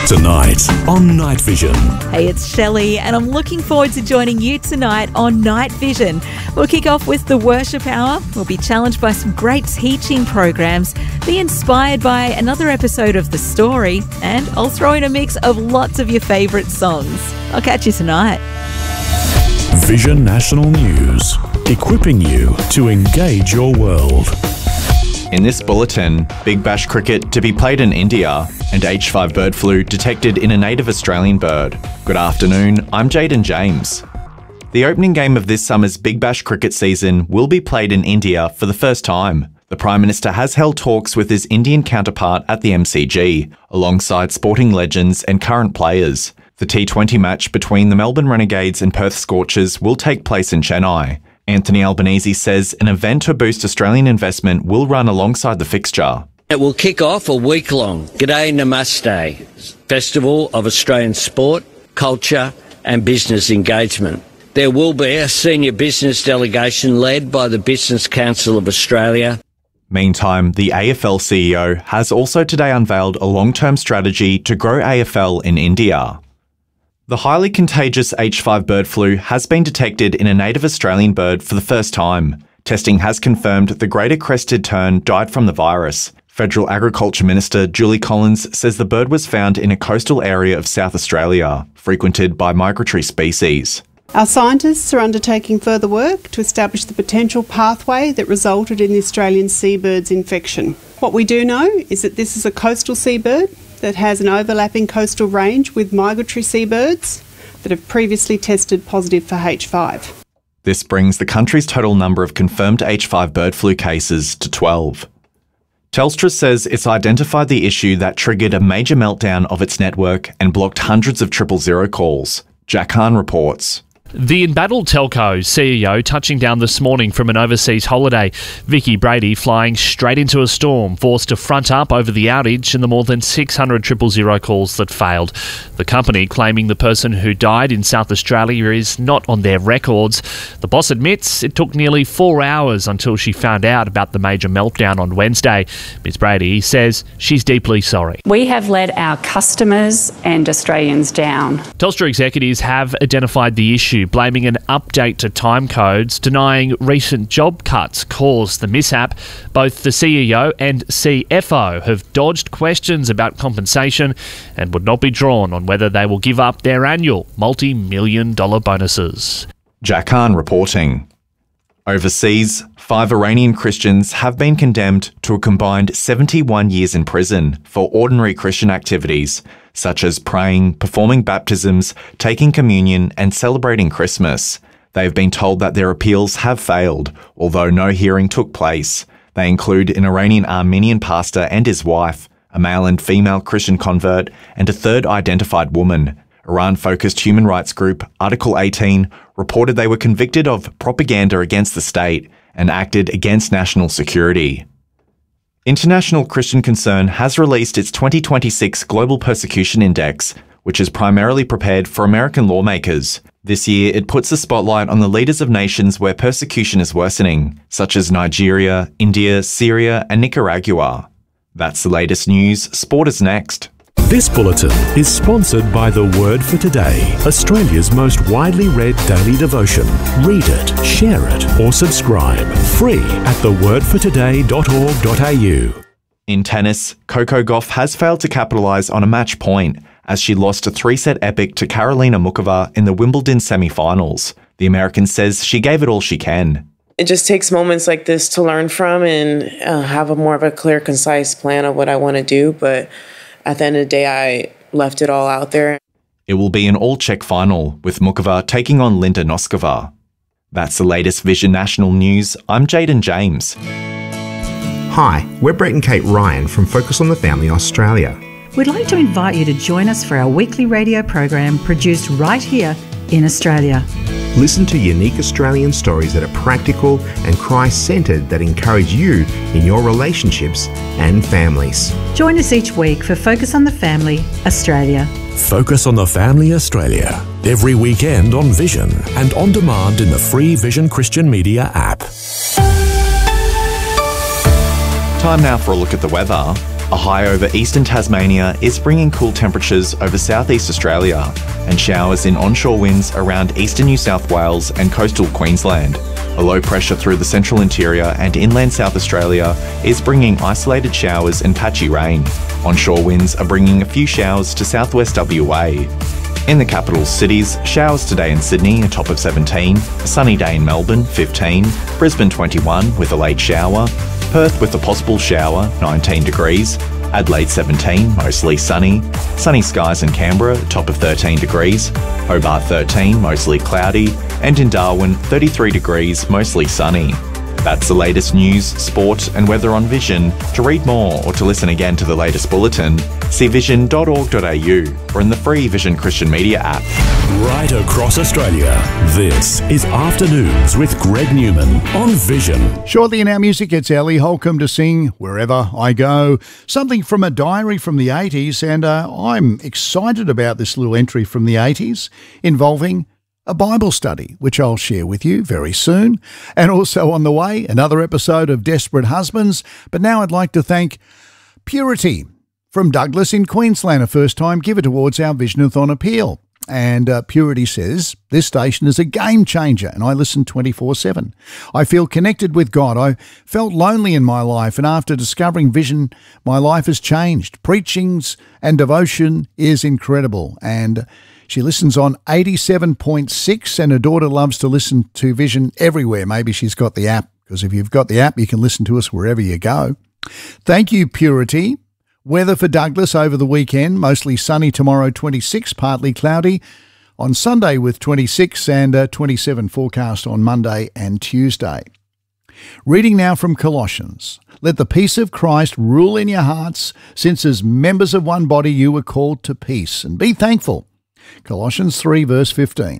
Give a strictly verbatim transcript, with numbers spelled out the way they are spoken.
Tonight on Night Vision. Hey, it's Shelley, and I'm looking forward to joining you tonight on Night Vision. We'll kick off with the Worship Hour. We'll be challenged by some great teaching programs, be inspired by another episode of The Story, and I'll throw in a mix of lots of your favourite songs. I'll catch you tonight. Vision National News, equipping you to engage your world. In this bulletin, Big Bash cricket to be played in India and H five bird flu detected in a native Australian bird. Good afternoon, I'm Jaden James. The opening game of this summer's Big Bash cricket season will be played in India for the first time. The Prime Minister has held talks with his Indian counterpart at the M C G, alongside sporting legends and current players. The T twenty match between the Melbourne Renegades and Perth Scorchers will take place in Chennai. Anthony Albanese says an event to boost Australian investment will run alongside the fixture. It will kick off a week-long G'day Namaste Festival of Australian sport, culture and business engagement. There will be a senior business delegation led by the Business Council of Australia. Meantime, the A F L C E O has also today unveiled a long-term strategy to grow A F L in India. The highly contagious H five bird flu has been detected in a native Australian bird for the first time. Testing has confirmed the greater crested tern died from the virus. Federal Agriculture Minister Julie Collins says the bird was found in a coastal area of South Australia, frequented by migratory species. Our scientists are undertaking further work to establish the potential pathway that resulted in the Australian seabird's infection. What we do know is that this is a coastal seabird that has an overlapping coastal range with migratory seabirds that have previously tested positive for H five. This brings the country's total number of confirmed H five bird flu cases to twelve. Telstra says it's identified the issue that triggered a major meltdown of its network and blocked hundreds of triple zero calls. Jack Hahn reports. The embattled telco C E O touching down this morning from an overseas holiday. Vicky Brady flying straight into a storm, forced to front up over the outage and the more than six hundred triple zero calls that failed. The company claiming the person who died in South Australia is not on their records. The boss admits it took nearly four hours until she found out about the major meltdown on Wednesday. Miz Brady says she's deeply sorry. We have let our customers and Australians down. Telstra executives have identified the issue, blaming an update to time codes, denying recent job cuts caused the mishap. Both the C E O and C F O have dodged questions about compensation and would not be drawn on whether they will give up their annual multi-million dollar bonuses. Jack Hahn reporting. Overseas, five Iranian Christians have been condemned to a combined seventy-one years in prison for ordinary Christian activities, such as praying, performing baptisms, taking communion and celebrating Christmas. They have been told that their appeals have failed, although no hearing took place. They include an Iranian Armenian pastor and his wife, a male and female Christian convert, and a third identified woman. Iran-focused human rights group Article eighteen reported they were convicted of propaganda against the state and acted against national security. International Christian Concern has released its twenty twenty-six Global Persecution Index, which is primarily prepared for American lawmakers. This year, it puts the spotlight on the leaders of nations where persecution is worsening, such as Nigeria, India, Syria, and Nicaragua. That's the latest news. Sport is next. This bulletin is sponsored by The Word for Today, Australia's most widely read daily devotion. Read it, share it, or subscribe. Free at the word for today dot org dot a u. In tennis, Coco Gauff has failed to capitalise on a match point as she lost a three-set epic to Karolina Muchova in the Wimbledon semi-finals. The American says she gave it all she can. It just takes moments like this to learn from and uh, have a more of a clear, concise plan of what I want to do, but at the end of the day, I left it all out there. It will be an all-Czech final, with Muchova taking on Linda Noskova. That's the latest Vision National News. I'm Jaden James. Hi, we're Brett and Kate Ryan from Focus on the Family Australia. We'd like to invite you to join us for our weekly radio program produced right here in Australia. Listen to unique Australian stories that are practical and Christ-centred that encourage you in your relationships and families. Join us each week for Focus on the Family Australia. Focus on the Family Australia, every weekend on Vision and on demand in the free Vision Christian Media app. Time now for a look at the weather. A high over eastern Tasmania is bringing cool temperatures over southeast Australia and showers in onshore winds around eastern New South Wales and coastal Queensland. A low pressure through the central interior and inland South Australia is bringing isolated showers and patchy rain. Onshore winds are bringing a few showers to southwest W A. In the capital cities, showers today in Sydney, a top of seventeen, a sunny day in Melbourne, fifteen, Brisbane twenty-one with a late shower, Perth with a possible shower, nineteen degrees, Adelaide seventeen, mostly sunny, sunny skies in Canberra, top of thirteen degrees, Hobart thirteen, mostly cloudy, and in Darwin thirty-three degrees, mostly sunny. That's the latest news, sport and weather on Vision. To read more or to listen again to the latest bulletin, see vision dot org dot a u or in the free Vision Christian Media app. Right across Australia, this is Afternoons with Greg Newman on Vision. Shortly in our music, it's Ellie Holcomb to sing Wherever I Go, something from a diary from the eighties, and uh, I'm excited about this little entry from the eighties involving a Bible study, which I'll share with you very soon. And also on the way, another episode of Desperate Husbands. But now I'd like to thank Purity from Douglas in Queensland, a first-time giver towards our Visionathon appeal. And uh, Purity says, this station is a game changer and I listen twenty-four seven. I feel connected with God. I felt lonely in my life, and after discovering Vision, my life has changed. Preachings and devotion is incredible. And she listens on eighty-seven point six, and her daughter loves to listen to Vision everywhere. Maybe she's got the app, because if you've got the app, you can listen to us wherever you go. Thank you, Purity. Weather for Douglas over the weekend, mostly sunny tomorrow, twenty-six, partly cloudy. On Sunday with twenty-six and uh, twenty-seven forecast on Monday and Tuesday. Reading now from Colossians. Let the peace of Christ rule in your hearts, since as members of one body you were called to peace, and be thankful. Colossians three verse fifteen.